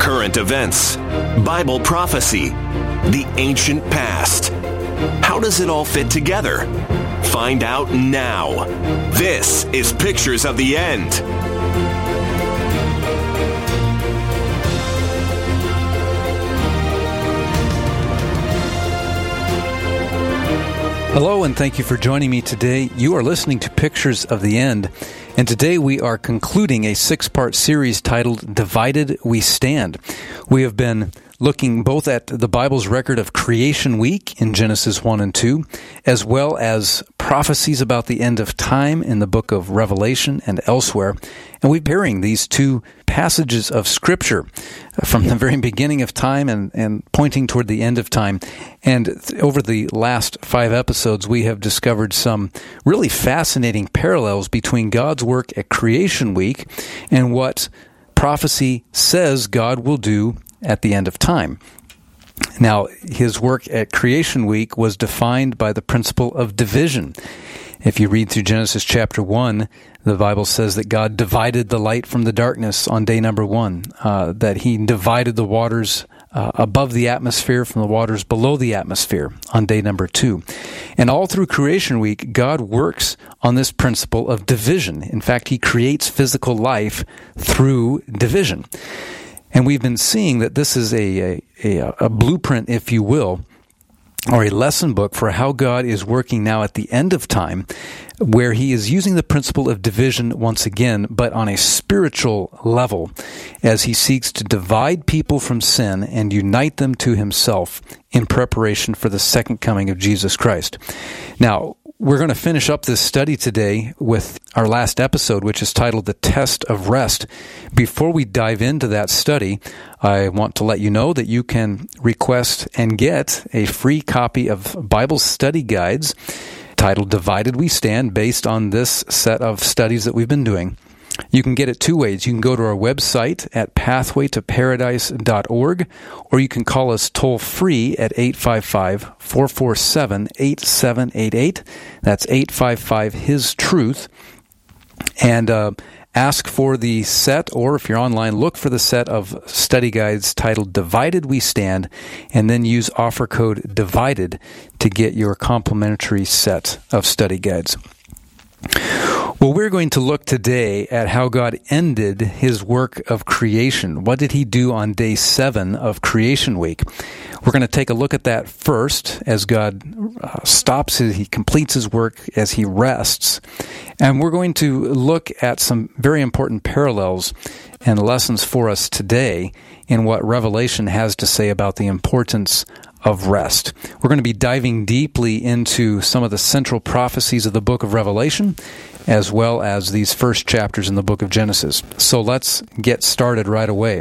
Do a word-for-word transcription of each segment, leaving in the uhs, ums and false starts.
current events, Bible prophecy, the ancient past. How does it all fit together? Find out now. This is Pictures of the End. Hello, and thank you for joining me today. You are listening to Pictures of the End, and today we are concluding a six-part series titled Divided We Stand. We have been looking both at the Bible's record of Creation Week in Genesis one and two, as well as prophecies about the end of time in the book of Revelation and elsewhere. And we're pairing these two passages of Scripture from the very beginning of time and, and pointing toward the end of time. And over the last five episodes, we have discovered some really fascinating parallels between God's work at Creation Week and what prophecy says God will do at the end of time. Now, his work at Creation Week was defined by the principle of division. If you read through Genesis chapter one, the Bible says that God divided the light from the darkness on day number one, uh, that he divided the waters uh, above the atmosphere from the waters below the atmosphere on day number two. And all through Creation Week, God works on this principle of division. In fact, he creates physical life through division. And we've been seeing that this is a, a, a, a blueprint, if you will, or a lesson book for how God is working now at the end of time, where he is using the principle of division once again, but on a spiritual level, as he seeks to divide people from sin and unite them to himself in preparation for the second coming of Jesus Christ. Now, we're going to finish up this study today with our last episode, which is titled The Test of Rest. Before we dive into that study, I want to let you know that you can request and get a free copy of Bible study guides titled Divided We Stand, based on this set of studies that we've been doing. You can get it two ways. You can go to our website at pathway to paradise dot org, or you can call us toll-free at eight five five, four four seven, eight seven eight eight. That's eight five five, His Truth. And uh, ask for the set, or if you're online, look for the set of study guides titled Divided We Stand, and then use offer code DIVIDED to get your complimentary set of study guides. Well, we're going to look today at how God ended his work of creation. What did he do on day seven of Creation Week? We're going to take a look at that first as God uh, stops, his, he completes his work as he rests. And we're going to look at some very important parallels and lessons for us today in what Revelation has to say about the importance of rest. We're going to be diving deeply into some of the central prophecies of the book of Revelation, as well as these first chapters in the book of Genesis. So let's get started right away.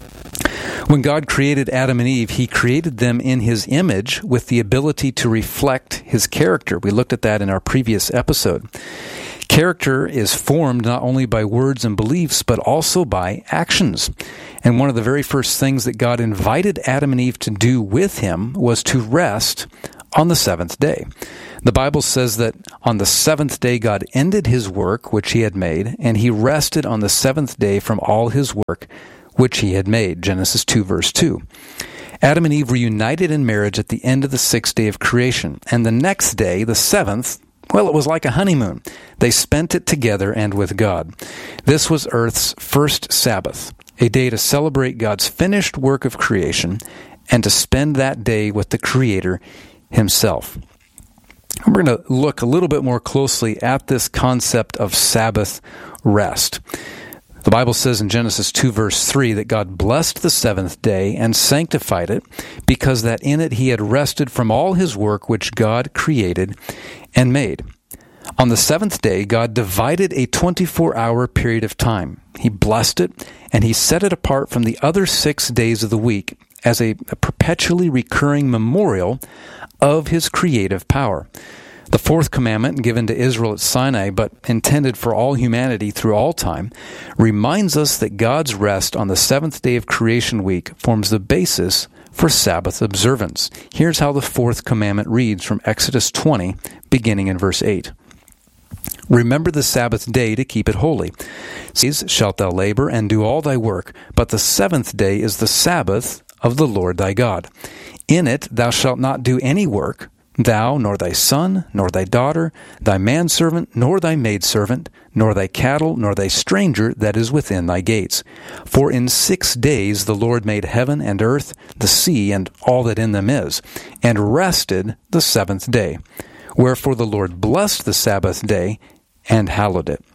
When God created Adam and Eve, he created them in his image with the ability to reflect his character. We looked at that in our previous episode. Character is formed not only by words and beliefs, but also by actions. And one of the very first things that God invited Adam and Eve to do with him was to rest on the seventh day. The Bible says that on the seventh day God ended his work which he had made, and he rested on the seventh day from all his work which he had made. Genesis two, verse two. Adam and Eve were united in marriage at the end of the sixth day of creation. And the next day, the seventh, well, it was like a honeymoon. They spent it together and with God. This was Earth's first Sabbath, a day to celebrate God's finished work of creation and to spend that day with the Creator himself. We're going to look a little bit more closely at this concept of Sabbath rest. The Bible says in Genesis two, verse three, that God blessed the seventh day and sanctified it, because that in it he had rested from all his work which God created and made. On the seventh day, God divided a twenty-four hour period of time. He blessed it, and he set it apart from the other six days of the week as a, a perpetually recurring memorial of his creative power. The fourth commandment, given to Israel at Sinai, but intended for all humanity through all time, reminds us that God's rest on the seventh day of Creation Week forms the basis for Sabbath observance. Here's how the fourth commandment reads from Exodus twenty, beginning in verse eight. Remember the Sabbath day to keep it holy. Six days shalt thou labor and do all thy work, but the seventh day is the Sabbath of the Lord thy God. In it thou shalt not do any work, thou, nor thy son, nor thy daughter, thy manservant, nor thy maidservant, nor thy cattle, nor thy stranger that is within thy gates. For in six days the Lord made heaven and earth, the sea, and all that in them is, and rested the seventh day. Wherefore the Lord blessed the Sabbath day, and hallowed it.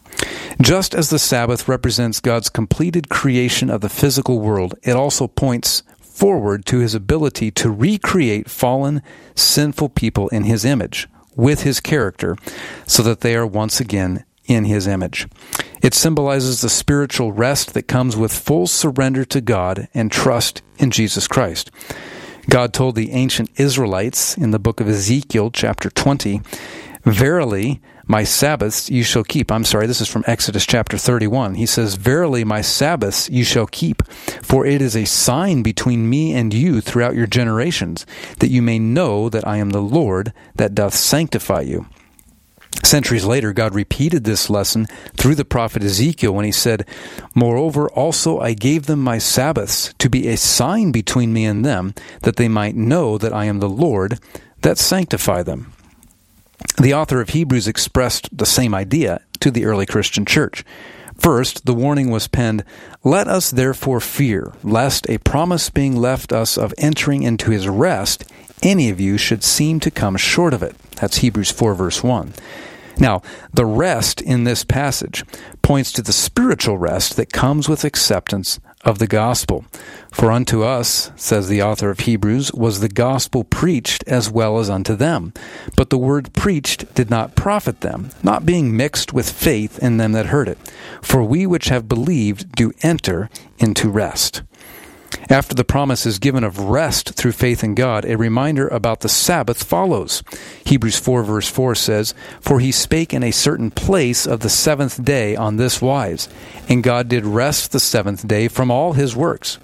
Just as the Sabbath represents God's completed creation of the physical world, it also points forward to his ability to recreate fallen, sinful people in his image, with his character, so that they are once again in his image. It symbolizes the spiritual rest that comes with full surrender to God and trust in Jesus Christ. God told the ancient Israelites in the book of Ezekiel, chapter twenty, Verily, my Sabbaths you shall keep. I'm sorry, this is from Exodus chapter thirty-one. He says, Verily, my Sabbaths you shall keep, for it is a sign between me and you throughout your generations, that you may know that I am the Lord that doth sanctify you. Centuries later, God repeated this lesson through the prophet Ezekiel when he said, Moreover, also I gave them my Sabbaths to be a sign between me and them, that they might know that I am the Lord that sanctify them. The author of Hebrews expressed the same idea to the early Christian church. First, the warning was penned, Let us therefore fear, lest a promise being left us of entering into his rest, any of you should seem to come short of it. That's Hebrews four, verse one. Now, the rest in this passage points to the spiritual rest that comes with acceptance of the gospel. For unto us, says the author of Hebrews, was the gospel preached as well as unto them. But the word preached did not profit them, not being mixed with faith in them that heard it. For we which have believed do enter into rest. After the promise is given of rest through faith in God, a reminder about the Sabbath follows. Hebrews four verse four says, For he spake in a certain place of the seventh day on this wise, and God did rest the seventh day from all his works.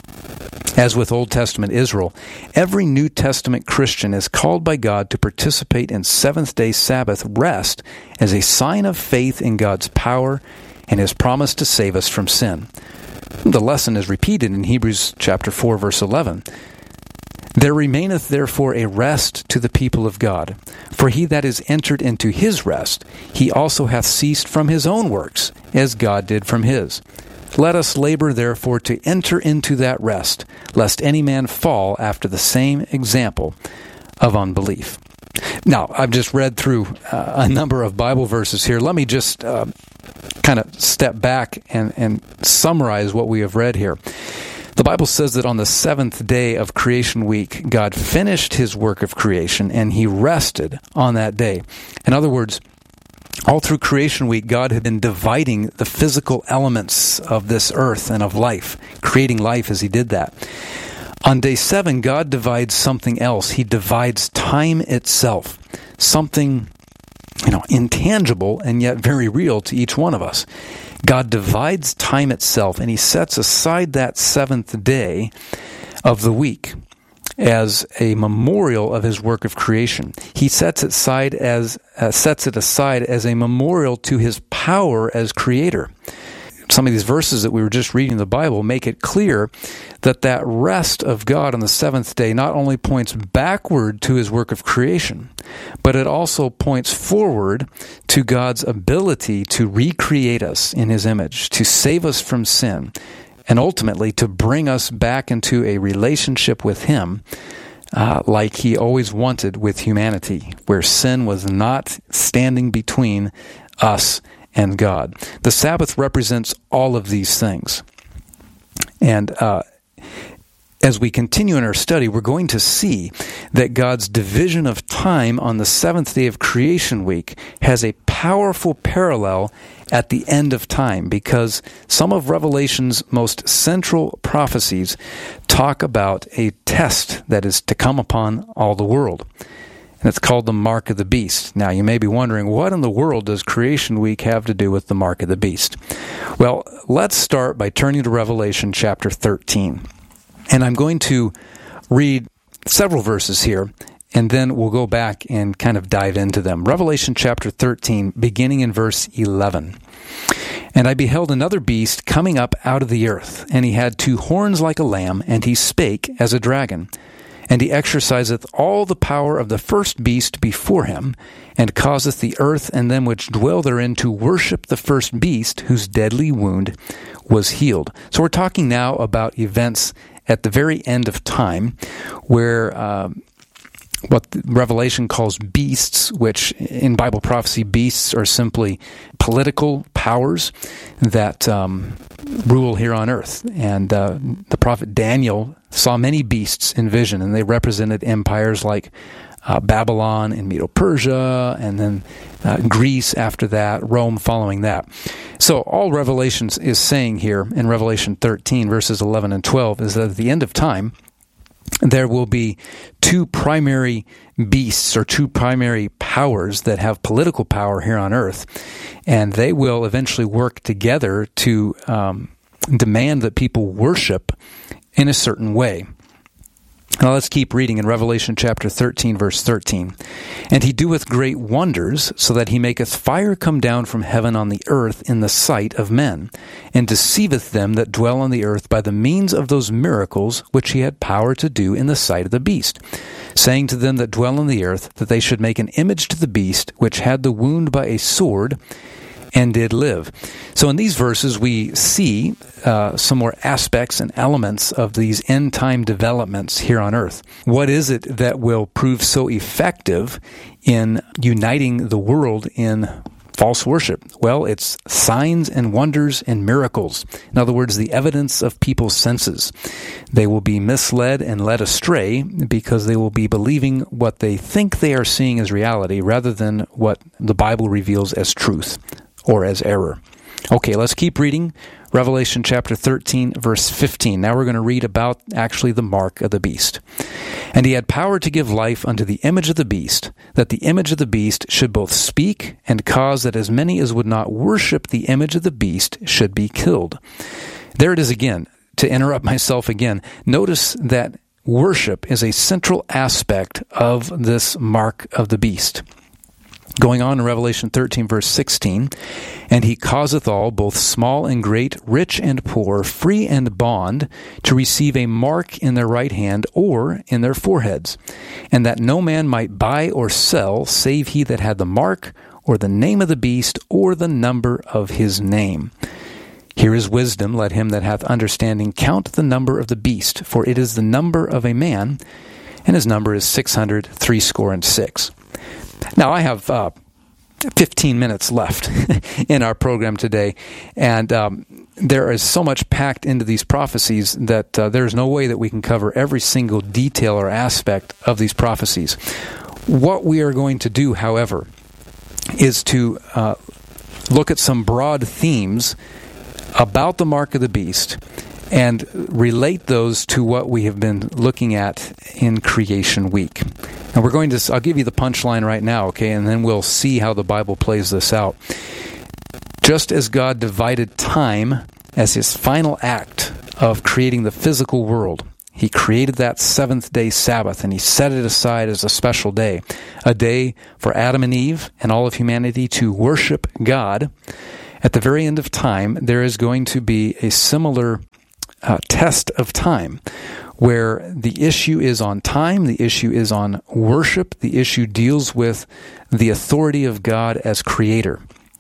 As with Old Testament Israel, every New Testament Christian is called by God to participate in seventh-day Sabbath rest as a sign of faith in God's power and his promise to save us from sin. The lesson is repeated in Hebrews chapter four, verse eleven. There remaineth therefore a rest to the people of God. For he that is entered into his rest, he also hath ceased from his own works, as God did from his. Let us labor therefore to enter into that rest, lest any man fall after the same example of unbelief. Now, I've just read through uh, a number of Bible verses here. Let me just uh, kind of step back and, and summarize what we have read here. The Bible says that on the seventh day of creation week, God finished his work of creation and he rested on that day. In other words, all through creation week, God had been dividing the physical elements of this earth and of life, creating life as he did that. On day seven, God divides something else. He divides time itself, something, you know, intangible and yet very real to each one of us. God divides time itself, and he sets aside that seventh day of the week as a memorial of his work of creation. He sets it aside as uh, sets it aside as a memorial to his power as creator. Some of these verses that we were just reading in the Bible make it clear that that rest of God on the seventh day not only points backward to his work of creation, but it also points forward to God's ability to recreate us in his image, to save us from sin, and ultimately to bring us back into a relationship with him uh, like he always wanted with humanity, where sin was not standing between us and God. The Sabbath represents all of these things. And uh, as we continue in our study, we're going to see that God's division of time on the seventh day of creation week has a powerful parallel at the end of time, because some of Revelation's most central prophecies talk about a test that is to come upon all the world. And it's called the Mark of the Beast. Now, you may be wondering, what in the world does Creation Week have to do with the Mark of the Beast? Well, let's start by turning to Revelation chapter thirteen. And I'm going to read several verses here, and then we'll go back and kind of dive into them. Revelation chapter thirteen, beginning in verse eleven. And I beheld another beast coming up out of the earth, and he had two horns like a lamb, and he spake as a dragon. And he exerciseth all the power of the first beast before him, and causeth the earth and them which dwell therein to worship the first beast, whose deadly wound was healed. So we're talking now about events at the very end of time, where uh, what Revelation calls beasts, which in Bible prophecy, beasts are simply political powers that um, rule here on earth. And uh, the prophet Daniel saw many beasts in vision, and they represented empires like uh, Babylon and Medo-Persia, and then uh, Greece after that, Rome following that. So all Revelation is saying here in Revelation thirteen, verses eleven and twelve, is that at the end of time, there will be two primary beasts or two primary powers that have political power here on earth, and they will eventually work together to um, demand that people worship in a certain way. Now let's keep reading in Revelation chapter thirteen, verse thirteen. And he doeth great wonders, so that he maketh fire come down from heaven on the earth in the sight of men, and deceiveth them that dwell on the earth by the means of those miracles which he had power to do in the sight of the beast, saying to them that dwell on the earth that they should make an image to the beast which had the wound by a sword, and did live. So in these verses, we see uh, some more aspects and elements of these end-time developments here on earth. What is it that will prove so effective in uniting the world in false worship? Well, it's signs and wonders and miracles. In other words, the evidence of people's senses. They will be misled and led astray because they will be believing what they think they are seeing as reality rather than what the Bible reveals as truth or as error. Okay, let's keep reading. Revelation chapter thirteen, verse fifteen. Now we're going to read about actually the mark of the beast. And he had power to give life unto the image of the beast, that the image of the beast should both speak and cause that as many as would not worship the image of the beast should be killed. There it is again. To interrupt myself again, notice that worship is a central aspect of this mark of the beast. Going on in Revelation thirteen, verse sixteen, and he causeth all, both small and great, rich and poor, free and bond, to receive a mark in their right hand or in their foreheads, and that no man might buy or sell, save he that had the mark, or the name of the beast, or the number of his name. Here is wisdom. Let him that hath understanding count the number of the beast, for it is the number of a man, and his number is six hundred threescore and six. Now, I have uh, fifteen minutes left in our program today, and um, there is so much packed into these prophecies that uh, there's no way that we can cover every single detail or aspect of these prophecies. What we are going to do, however, is to uh, look at some broad themes about the mark of the beast and relate those to what we have been looking at in Creation Week. And we're going to, I'll give you the punchline right now, okay, and then we'll see how the Bible plays this out. Just as God divided time as his final act of creating the physical world, he created that seventh day Sabbath, and he set it aside as a special day, a day for Adam and Eve and all of humanity to worship God. At the very end of time, there is going to be a similar uh, test of time, where the issue is on time, the issue is on worship, the issue deals with the authority of God as creator.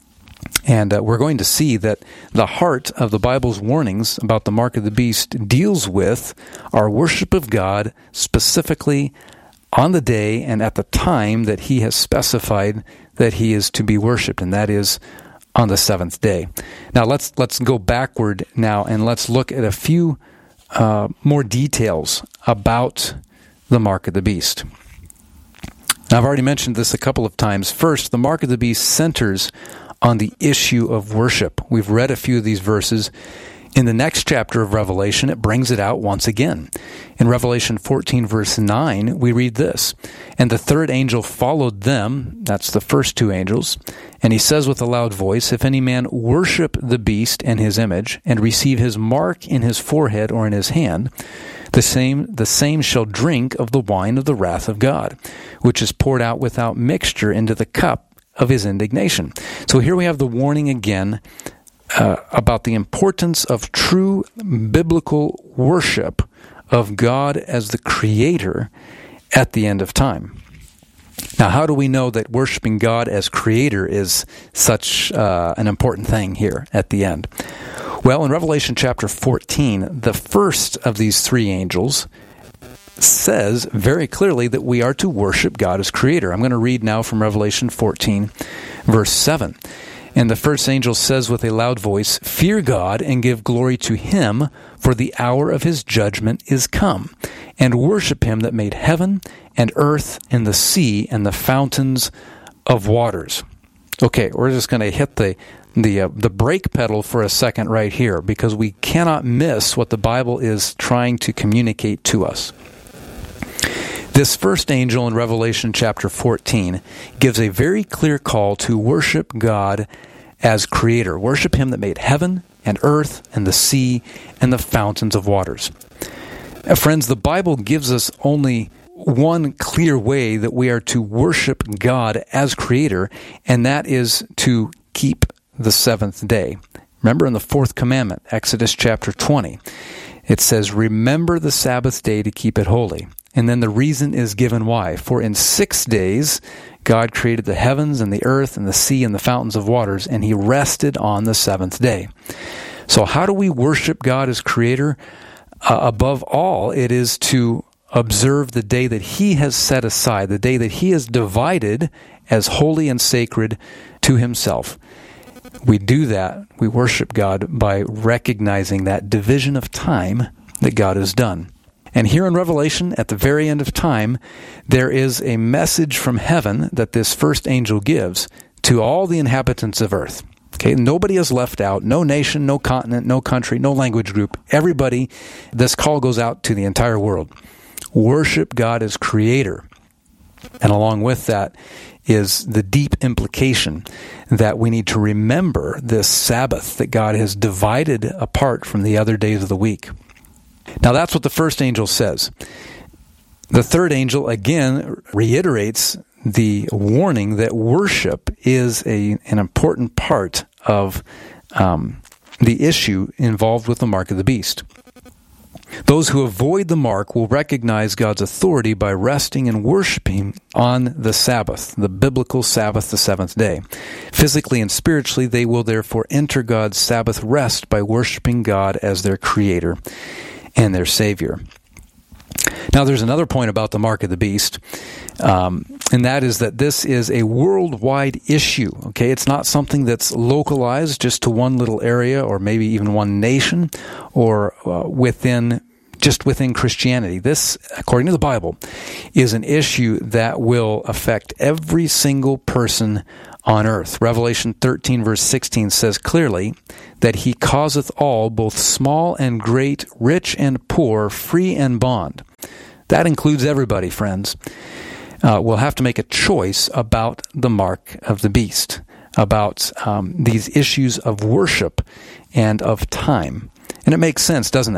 And uh, we're going to see that the heart of the Bible's warnings about the mark of the beast deals with our worship of God specifically on the day and at the time that he has specified that he is to be worshipped, and that is on the seventh day. Now let's let's go backward now and let's look at a few Uh, more details about the mark of the beast. Now, I've already mentioned this a couple of times. First, the mark of the beast centers on the issue of worship. We've read a few of these verses. In the next chapter of Revelation, it brings it out once again. In Revelation fourteen, verse nine, we read this, "And the third angel followed them," that's the first two angels, "and he says with a loud voice, If any man worship the beast and his image, and receive his mark in his forehead or in his hand, The same, the same shall drink of the wine of the wrath of God, which is poured out without mixture into the cup of his indignation. So here we have the warning again uh, about the importance of true biblical worship of God as the Creator at the end of time. Now, how do we know that worshiping God as Creator is such uh, an important thing here at the end? Well, in Revelation chapter fourteen, the first of these three angels says very clearly that we are to worship God as Creator. I'm going to read now from Revelation fourteen, verse seven. And the first angel says with a loud voice, "Fear God and give glory to Him, for the hour of His judgment is come. And worship Him that made heaven and earth and the sea and the fountains of waters." Okay, we're just going to hit the the uh, the brake pedal for a second right here, because we cannot miss what the Bible is trying to communicate to us. This first angel in Revelation chapter fourteen gives a very clear call to worship God as Creator. Worship Him that made heaven and earth and the sea and the fountains of waters. Uh, friends, the Bible gives us only one clear way that we are to worship God as Creator, and that is to keep the seventh day. Remember in the fourth commandment, Exodus chapter twenty, it says, "Remember the Sabbath day to keep it holy." And then the reason is given why. "For in six days God created the heavens and the earth and the sea and the fountains of waters, and He rested on the seventh day." So how do we worship God as Creator? Uh, above all, it is to observe the day that He has set aside, the day that He has divided as holy and sacred to Himself. We do that, we worship God by recognizing that division of time that God has done. And here in Revelation, at the very end of time, there is a message from heaven that this first angel gives to all the inhabitants of earth. Okay, nobody is left out, no nation, no continent, no country, no language group. Everybody, this call goes out to the entire world. Worship God as Creator. And along with that is the deep implication that we need to remember this Sabbath that God has divided apart from the other days of the week. Now that's what the first angel says. The third angel again reiterates the warning that worship is a an important part of um, the issue involved with the mark of the beast. Those who avoid the mark will recognize God's authority by resting and worshiping on the Sabbath, the biblical Sabbath, the seventh day. Physically and spiritually, they will therefore enter God's Sabbath rest by worshiping God as their Creator and their Savior. Now, there's another point about the mark of the beast, um, and that is that this is a worldwide issue. Okay, it's not something that's localized just to one little area or maybe even one nation or uh, within just within Christianity. This, according to the Bible, is an issue that will affect every single person on earth. Revelation thirteen verse sixteen says clearly that He causeth all, both small and great, rich and poor, free and bond. That includes everybody, friends. Uh, we'll have to make a choice about the mark of the beast, about um, these issues of worship and of time. And it makes sense, doesn't it?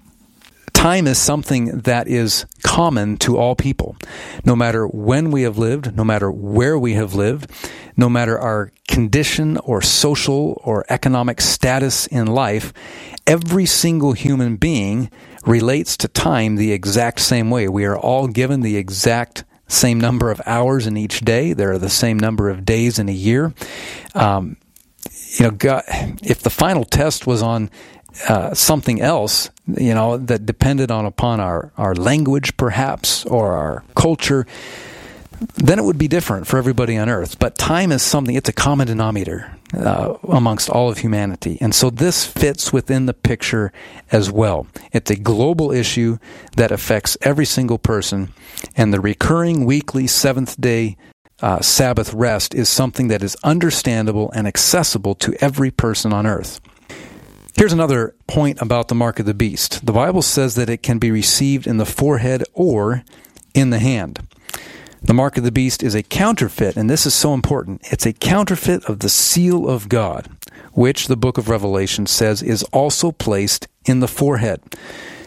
Time is something that is common to all people. No matter when we have lived, no matter where we have lived, no matter our condition or social or economic status in life, every single human being relates to time the exact same way. We are all given the exact same number of hours in each day. There are the same number of days in a year. Um, you know, God, if the final test was on Uh, something else, you know, that depended on upon our, our language perhaps or our culture, then it would be different for everybody on earth. But time is something, it's a common denominator uh, amongst all of humanity. And so this fits within the picture as well. It's a global issue that affects every single person, and the recurring weekly seventh day uh, Sabbath rest is something that is understandable and accessible to every person on earth. Here's another point about the mark of the beast. The Bible says that it can be received in the forehead or in the hand. The mark of the beast is a counterfeit, and this is so important. It's a counterfeit of the seal of God, which the book of Revelation says is also placed in the forehead.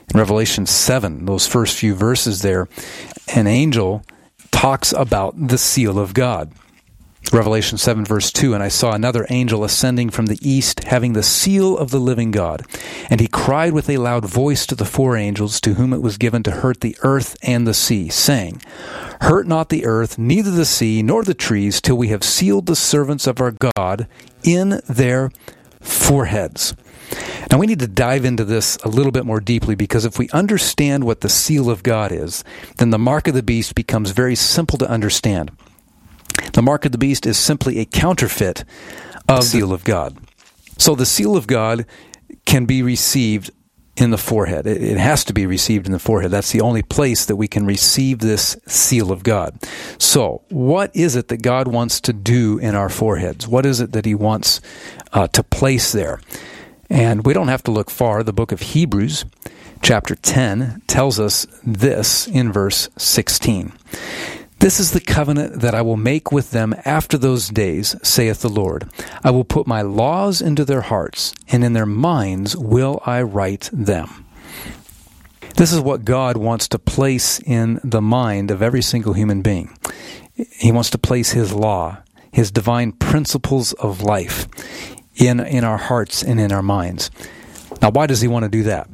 In Revelation seven, those first few verses there, an angel talks about the seal of God. Revelation seven, verse two, and I saw another angel ascending from the east, having the seal of the living God. And he cried with a loud voice to the four angels, to whom it was given to hurt the earth and the sea, saying, Hurt not the earth, neither the sea, nor the trees, till we have sealed the servants of our God in their foreheads. Now we need to dive into this a little bit more deeply, because if we understand what the seal of God is, then the mark of the beast becomes very simple to understand. The mark of the beast is simply a counterfeit of the seal of God. So the seal of God can be received in the forehead. It has to be received in the forehead. That's the only place that we can receive this seal of God. So what is it that God wants to do in our foreheads? What is it that he wants uh, to place there? And we don't have to look far. The book of Hebrews, chapter ten, tells us this in verse sixteen. This is the covenant that I will make with them after those days, saith the Lord. I will put my laws into their hearts, and in their minds will I write them. This is what God wants to place in the mind of every single human being. He wants to place his law, his divine principles of life in, in our hearts and in our minds. Now, why does he want to do that?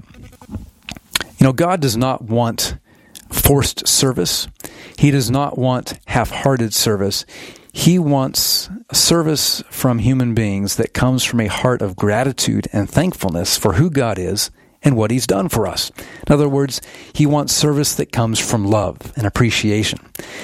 You know, God does not want forced service. He does not want half-hearted service. He wants service from human beings that comes from a heart of gratitude and thankfulness for who God is and what he's done for us. In other words, he wants service that comes from love and appreciation.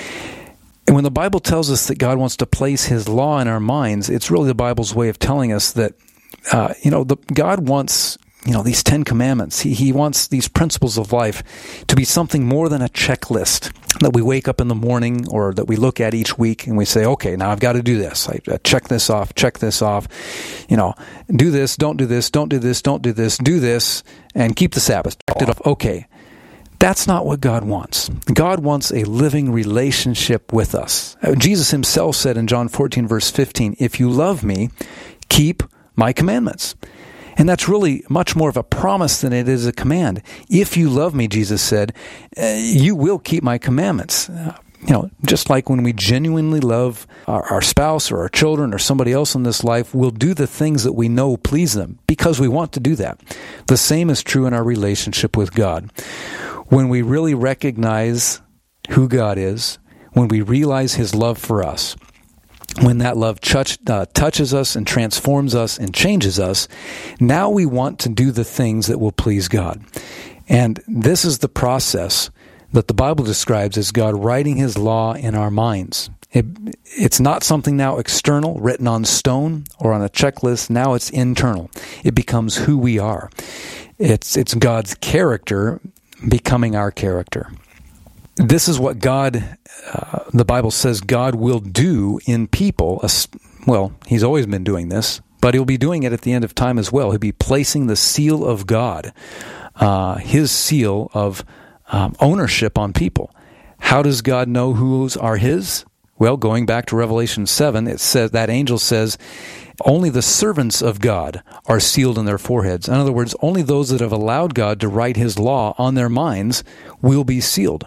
And when the Bible tells us that God wants to place his law in our minds, it's really the Bible's way of telling us that, uh, you know, the, God wants You know, these Ten Commandments. He, he wants these principles of life to be something more than a checklist that we wake up in the morning or that we look at each week and we say, okay, now I've got to do this. I, I check this off, check this off. You know, do this, don't do this, don't do this, don't do this, do this, and keep the Sabbath. Check it off. Okay. That's not what God wants. God wants a living relationship with us. Jesus himself said in John fourteen, verse fifteen, if you love me, keep my commandments. And that's really much more of a promise than it is a command. If you love me, Jesus said, uh, you will keep my commandments. Uh, you know, just like when we genuinely love our, our spouse or our children or somebody else in this life, we'll do the things that we know please them because we want to do that. The same is true in our relationship with God. When we really recognize who God is, when we realize his love for us, when that love touch, uh, touches us and transforms us and changes us, now we want to do the things that will please God. And this is the process that the Bible describes as God writing his law in our minds. It, it's not something now external, written on stone or on a checklist. Now it's internal. It becomes who we are. It's, it's God's character becoming our character. This is what God, uh, the Bible says God will do in people. Well, he's always been doing this, but he'll be doing it at the end of time as well. He'll be placing the seal of God, uh, his seal of um, ownership on people. How does God know whose are his? Well, going back to Revelation seven, it says that angel says, only the servants of God are sealed in their foreheads. In other words, only those that have allowed God to write his law on their minds will be sealed.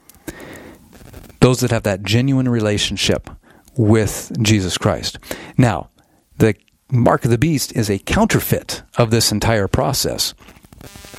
Those that have that genuine relationship with Jesus Christ. Now, the mark of the beast is a counterfeit of this entire process.